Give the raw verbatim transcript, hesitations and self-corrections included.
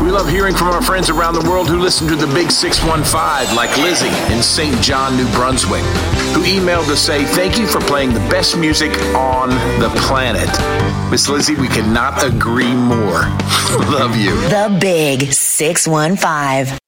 We love hearing from our friends around the world who listen to the Big six one five, like Lizzie in Saint John, New Brunswick, who emailed to say, thank you for playing the best music on the planet. Miss Lizzie, we cannot agree more. Love you. The Big six one five.